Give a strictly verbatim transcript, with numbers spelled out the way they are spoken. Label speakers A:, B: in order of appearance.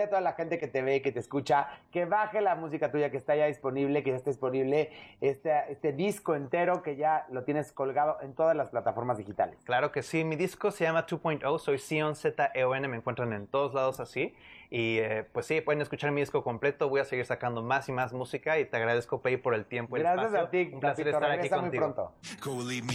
A: a toda la gente que te ve, que te escucha, que baje la música tuya que está ya disponible, que ya está disponible este, este disco entero que ya lo tienes colgado en todas las plataformas digitales.
B: Claro que sí, mi disco se llama dos punto cero, soy Zion, Z E O N, me encuentran en todos lados así. Y eh, pues sí, pueden escuchar mi disco completo, voy a seguir sacando más y más música y te agradezco, Pei, por el tiempo y el
A: Gracias
B: espacio.
A: a ti,
B: Un placer
A: Capito,
B: estar aquí
A: regresa muy
B: contigo.
A: pronto.